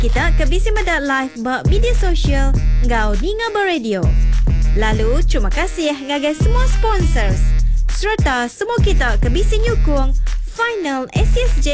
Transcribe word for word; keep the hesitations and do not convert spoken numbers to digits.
Kita ke Bisi Medak Live bak media sosial ngau di Ngaba Radio. Lalu, terima kasih ngagai semua sponsors serta semua kita ke Bisi nyukung Final S S J